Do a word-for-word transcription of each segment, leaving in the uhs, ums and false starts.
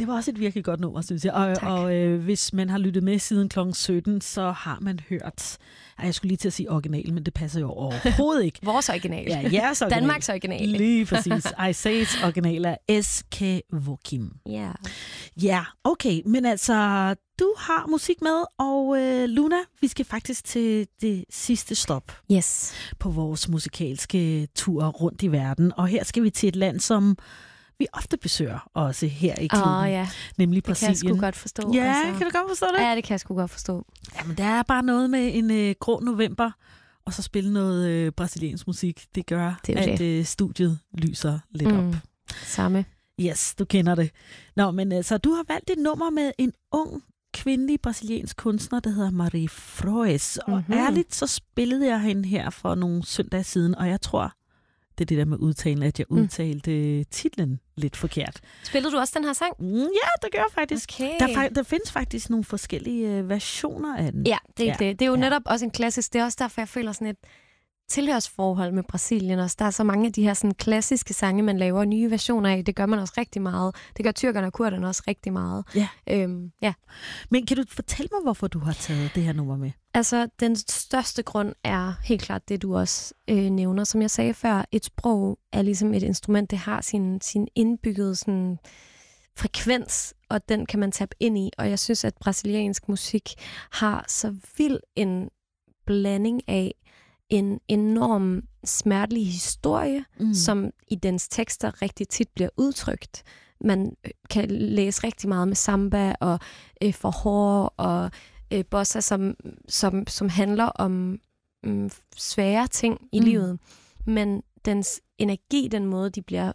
det var også et virkelig godt nummer, synes jeg. Og, og øh, hvis man har lyttet med siden klokken sytten, så har man hørt... Ej, jeg skulle lige til at sige original, men det passer jo overhovedet ikke. Vores original. Ja, jeres original. Danmarks original. Lige præcis. Isai's original er S K Vokim. Ja. Yeah. Ja, okay. Men altså, du har musik med, og øh, Luna, vi skal faktisk til det sidste stop. Yes. På vores musikalske tur rundt i verden. Og her skal vi til et land, som... vi ofte besøger også her i klubben, oh, ja. nemlig Brasilien. Det kan jeg sgu godt forstå. Ja, altså. kan du godt forstå det? Ja, det kan jeg sgu godt forstå. Jamen, der er bare noget med en øh, grå november, og så spille noget øh, brasiliansk musik. Det gør, det at det. Øh, studiet lyser lidt mm. op. Samme. Yes, du kender det. Nå, men altså, du har valgt et nummer med en ung kvindelig brasiliansk kunstner, der hedder Marie Froes. Og mm-hmm. ærligt, så spillede jeg hende her for nogle søndage siden, og jeg tror... det er det der med udtalen, at jeg udtalte mm. titlen lidt forkert. Spillede du også den her sang? Mm, ja, det gør jeg faktisk. Okay. Der, der findes faktisk nogle forskellige øh, versioner af den. Ja, det er ja. det. Det er jo ja. netop også en klassisk. Det er også derfor, jeg føler sådan et tilhørsforhold med Brasilien også. Der er så mange af de her sådan klassiske sange, man laver nye versioner af. Det gør man også rigtig meget. Det gør tyrkerne og kurderne også rigtig meget. Ja. Øhm, ja. Men kan du fortælle mig, hvorfor du har taget det her nummer med? Altså, den største grund er helt klart det, du også øh, nævner. Som jeg sagde før, et sprog er ligesom et instrument. Det har sin, sin indbyggede sådan, frekvens, og den kan man tabe ind i. Og jeg synes, at brasiliansk musik har så vild en blanding af en enorm smertelig historie, mm. som i dens tekster rigtig tit bliver udtrykt. Man kan læse rigtig meget med samba og øh, forhår og øh, bossa, som, som, som handler om øh, svære ting i mm. livet. Men dens energi, den måde, de bliver,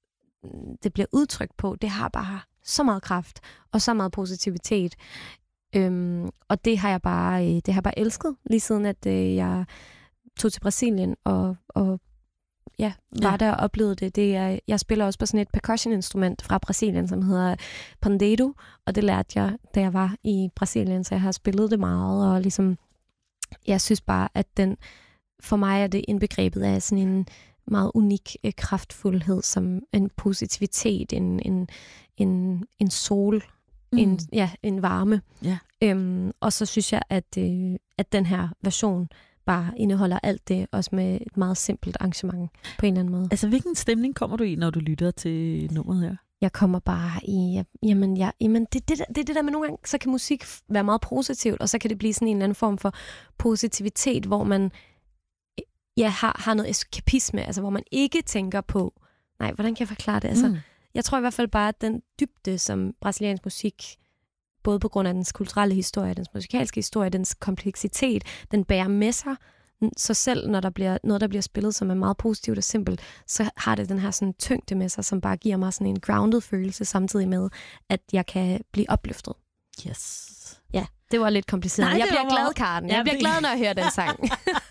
det bliver udtrykt på, det har bare så meget kraft og så meget positivitet. Øhm, og det har jeg bare, øh, det har jeg bare elsket, lige siden at øh, jeg tog til Brasilien og, og ja, var ja. der og oplevede det. det er, jeg spiller også på sådan et percussion-instrument fra Brasilien, som hedder pandeiro, og det lærte jeg, da jeg var i Brasilien, så jeg har spillet det meget, og ligesom, jeg synes bare, at den, for mig er det indbegrebet af sådan en meget unik øh, kraftfuldhed, som en positivitet, en, en, en, en sol, mm. en, ja, en varme. Ja. Øhm, og så synes jeg, at, øh, at den her version bare indeholder alt det, også med et meget simpelt arrangement på en eller anden måde. Altså, hvilken stemning kommer du i, når du lytter til nummeret her? Jeg kommer bare i, jamen, jeg, jamen det, det, det er det der med nogle gange, så kan musik være meget positivt, og så kan det blive sådan en eller anden form for positivitet, hvor man ja, har, har noget eskapisme, altså hvor man ikke tænker på, nej, hvordan kan jeg forklare det? Altså, mm. Jeg tror i hvert fald bare, at den dybde, som brasiliansk musik, både på grund af dens kulturelle historie, dens musikalske historie, dens kompleksitet, den bærer med sig. Så selv når der bliver noget, der bliver spillet, som er meget positivt og simpelt, så har det den her sådan tyngde med sig, som bare giver mig sådan en grounded følelse, samtidig med, at jeg kan blive opløftet. Yes. Ja, det var lidt kompliceret. Nej, jeg bliver var... glad, Karen. Jeg ja, bliver det... glad, når jeg hører den sang.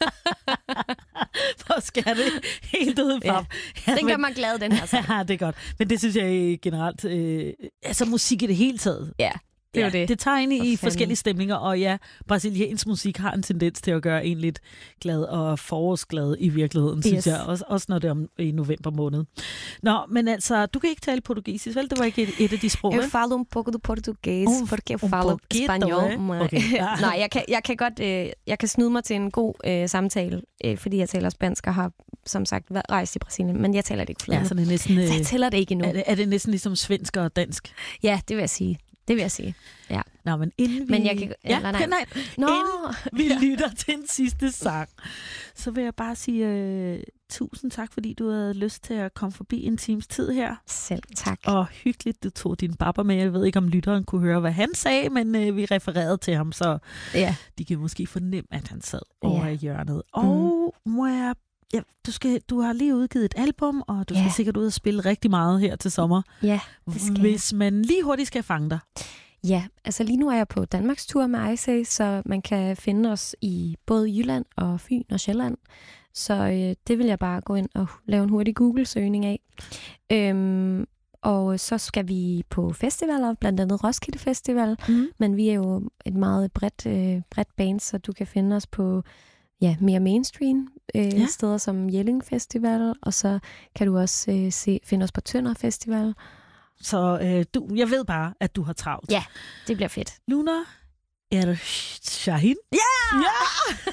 Hvor skal det helt ud fra? Ja, den gør mig glad, den her sang. Ja, det er godt. Men det synes jeg generelt, øh, altså musik i det hele taget. Ja. Det, ja, det. det tager ind i forskellige stemninger, og ja, brasiliansk musik har en tendens til at gøre en lidt glad og forårsglad i virkeligheden, yes. synes jeg, også, også når det er om, i november måned. Nå, men altså, du kan ikke tale portugisisk, vel? Det var ikke et, et af de sprog, Jeg falo um pouco do português, um, porque eu falo um espanhol. Okay. Ja. Nej, jeg kan, jeg kan godt, øh, jeg kan snyde mig til en god øh, samtale, øh, fordi jeg taler spansk og har, som sagt, været rejst i Brasilien, men jeg taler det ikke flydende. Ja, så, det er næsten, øh, så jeg tæller det ikke endnu. Er det, er det næsten ligesom svensk og dansk? Ja, det vil jeg sige. Det vil jeg sige, ja. Nå, men inden vi, men jeg kan, ja, eller nej. nej. Nå. Inden vi lytter til den sidste sang, så vil jeg bare sige uh, tusind tak, fordi du havde lyst til at komme forbi en times tid her. Selv tak. Og hyggeligt, du tog din baba med. Jeg ved ikke, om lytteren kunne høre, hvad han sagde, men uh, vi refererede til ham, så ja. De kan måske fornemme, at han sad over ja. i hjørnet. Og mm. må jeg Ja, du, skal, du har lige udgivet et album, og du yeah. skal sikkert ud og spille rigtig meget her til sommer. Ja, det skal Hvis man lige hurtigt skal fange dig. Ja, altså lige nu er jeg på Danmarks tur med Isay, så man kan finde os i både Jylland og Fyn og Sjælland. Så øh, det vil jeg bare gå ind og lave en hurtig Google-søgning af. Øhm, og så skal vi på festivaler, blandt andet Roskilde Festival. Mm. Men vi er jo et meget bredt, øh, bredt band, så du kan finde os på ja, mere mainstream øh, ja. steder som Jelling Festival, og så kan du også øh, se, finde os på Tønder Festival. Så øh, du, jeg ved bare, at du har travlt. Ja, det bliver fedt. Luna Er Shahin. Ja! Yeah! Ja!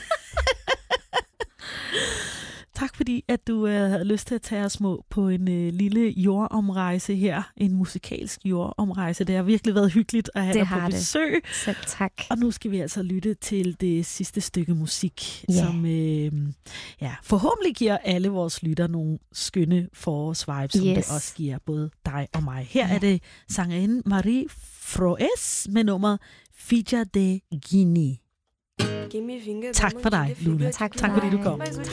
Tak fordi, at du øh, havde lyst til at tage os med på en øh, lille jordomrejse her. En musikalsk jordomrejse. Det har virkelig været hyggeligt at have det dig på besøg. Det. Selv tak. Og nu skal vi altså lytte til det sidste stykke musik, yeah. som øh, ja, forhåbentlig giver alle vores lytter nogle skønne forårsvibes, som yes. det også giver både dig og mig. Her yeah. er det sangerinde Marie Froes med nummeret Fija de Guinea. Tak for dig, Luna. Tak, tak fordi du kom.